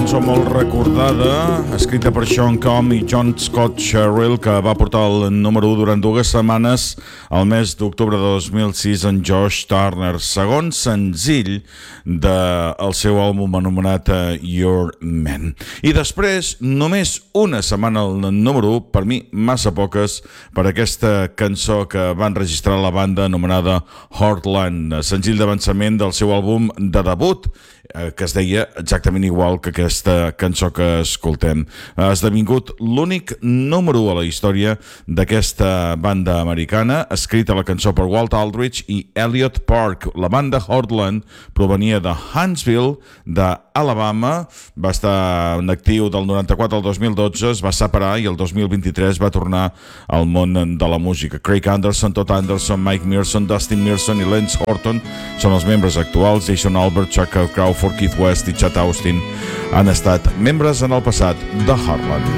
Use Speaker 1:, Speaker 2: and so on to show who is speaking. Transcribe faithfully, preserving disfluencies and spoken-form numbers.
Speaker 1: cançó molt recordada, escrita per Sean Combs i John Scott Sherrill, que va portar el número u durant dues setmanes al mes d'octubre de dos mil sis en Josh Turner, segon senzill del seu àlbum anomenat Your Man. I després, només una setmana al número u, per mi massa poques, per aquesta cançó que van registrar la banda anomenada Heartland, senzill d'avançament del seu àlbum de debut, que es deia exactament igual que aquesta cançó que escoltem. Ha esdevingut l'únic número u a la història d'aquesta banda americana, escrita la cançó per Walt Aldridge i Elliot Park. La banda Heartland provenia de Huntsville, d'Alabama, va estar en actiu del noranta-quatre al dos mil dotze, es va separar i el dos mil vint-i-tres va tornar al món de la música. Craig Anderson, Todd Anderson, Mike Mearson, Dustin Mearson i Lance Horton són els membres actuals. Jason Albert, Chuck Crawford, Keith West i Chad Austin han estat membres en el passat de Heartland.